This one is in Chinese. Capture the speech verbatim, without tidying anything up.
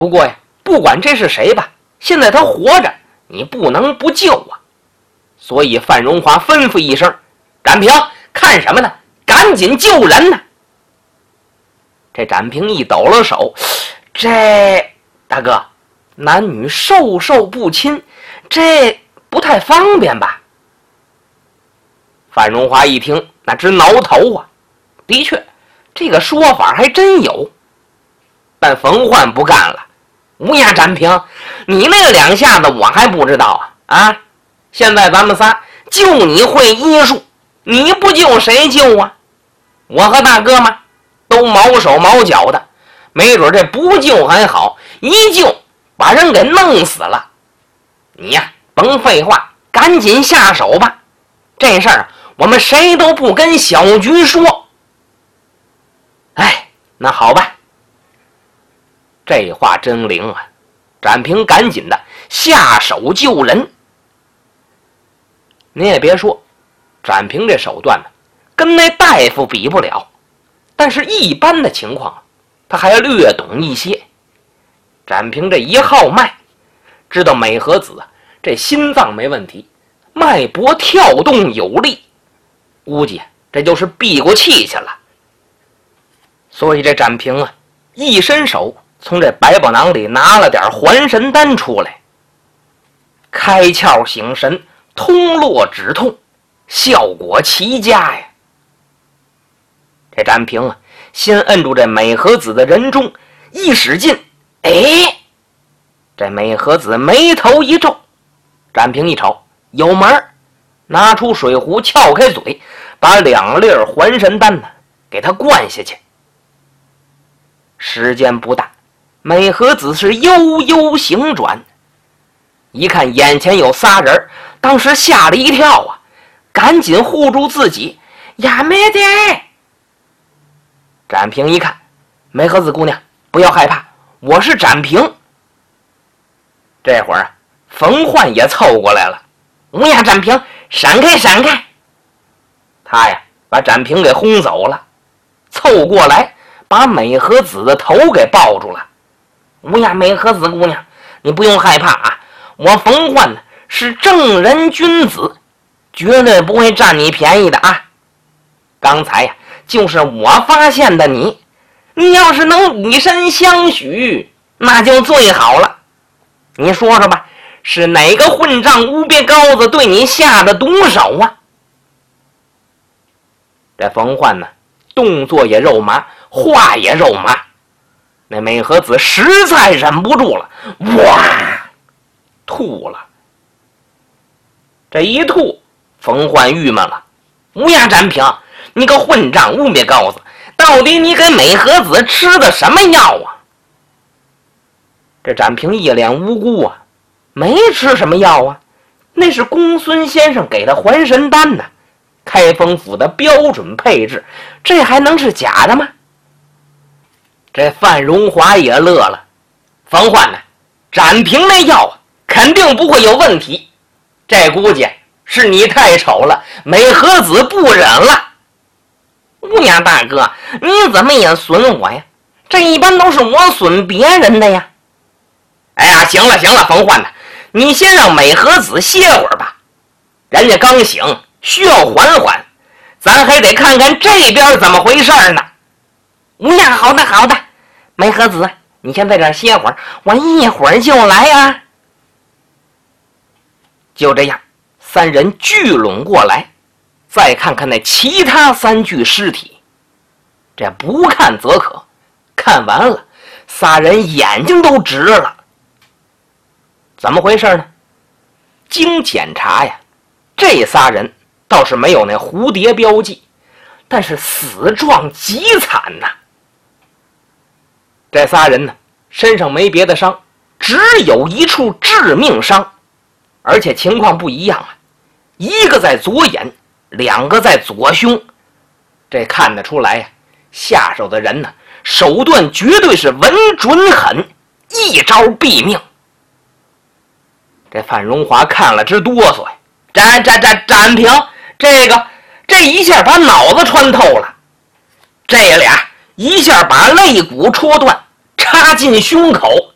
不过呀，不管这是谁吧，现在他活着，你不能不救啊。所以范荣华吩咐一声：“展平，看什么呢？赶紧救人呢！”这展平一抖了手，这大哥，男女授受不亲，这不太方便吧？范荣华一听，那直挠头啊！的确，这个说法还真有。但冯焕不干了：“乌鸦展平，你那两下子我还不知道啊！啊，现在咱们仨就你会医术，你不救谁救啊？我和大哥嘛，都毛手毛脚的，没准这不救还好，一救把人给弄死了。你呀，甭废话，赶紧下手吧。这事儿我们谁都不跟小菊说。”哎，那好吧。这话真灵啊！展平赶紧的下手救人。您也别说，展平这手段呢，跟那大夫比不了，但是一般的情况他还略懂一些。展平这一号脉，知道美和子这心脏没问题，脉搏跳动有力，估计这就是闭过气去了。所以这展平啊，一伸手从这百宝囊里拿了点还神丹出来，开窍醒神，通络止痛，效果奇佳呀。这展平啊，先摁住这美和子的人中，一使劲，哎，这美和子眉头一皱。展平一瞅，有门，拿出水壶，撬开嘴，把两粒还神丹呢给他灌下去。时间不大，美和子是悠悠醒转，一看眼前有仨人，当时吓了一跳啊，赶紧护住自己，呀没得。展平一看，美和子姑娘不要害怕，我是展平。这会儿啊，冯焕也凑过来了，乌鸦展平，闪开闪开。他呀把展平给轰走了，凑过来把美和子的头给抱住了。乌鸦美和子姑娘，你不用害怕啊，我冯焕呢是正人君子，绝对不会占你便宜的啊。刚才呀就是我发现的你，你要是能以身相许，那就最好了。你说说吧，是哪个混账乌鳖羔子对你下的毒手啊？这冯焕呢，动作也肉麻，话也肉麻。那美和子实在忍不住了，哇，吐了。这一吐，冯焕郁闷了，乌鸦展平，你个混账乌鳖羔子，到底你给美和子吃的什么药啊？这展平一脸无辜啊，没吃什么药啊，那是公孙先生给的还神丹呢，开封府的标准配置，这还能是假的吗？这范荣华也乐了，冯焕呢，展平那药肯定不会有问题，这估计是你太丑了，美和子不忍了。乌鸦大哥，你怎么也损我呀？这一般都是我损别人的呀。哎呀，行了行了，冯焕呢，你先让美和子歇会儿吧，人家刚醒，需要缓缓，咱还得看看这边怎么回事呢。乌鸦，好的好的，美和子，你先在这儿歇会儿，我一会儿就来啊。就这样，三人聚拢过来，再看看那其他三具尸体，这不看则可，看完了，仨人眼睛都直了。怎么回事呢？经检查呀，这仨人倒是没有那蝴蝶标记，但是死状极惨呐、啊。这仨人呢，身上没别的伤，只有一处致命伤，而且情况不一样啊，一个在左眼，两个在左胸。这看得出来呀、啊，下手的人呢，手段绝对是稳准狠，一招毙命。这范荣华看了直哆嗦呀，展展展展平，这个这一下把脑子穿透了，这俩一下把肋骨戳断，插进胸口，